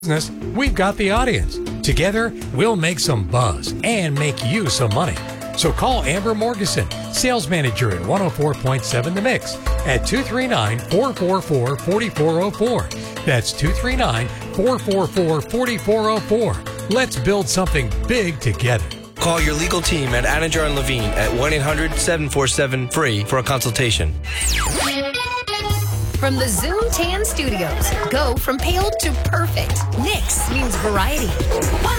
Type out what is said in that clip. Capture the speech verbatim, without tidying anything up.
business, we've got the audience. Together, we'll make some buzz and make you some money. So call Amber Morgeson, sales manager at one oh four point seven The Mix, at two three nine, four four four, four four zero four. That's two three nine, four four four, four four zero four. Let's build something big together. Call your legal team at Anajar and Levine at one eight hundred, seven four seven, F R E E for a consultation. From the Zoom Tan Studios, go from pale to perfect. Nix means variety. one